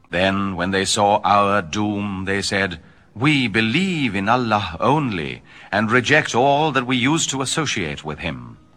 Then, when they saw our doom, they said, "We believe in Allah only, and reject all that we used to associate with him."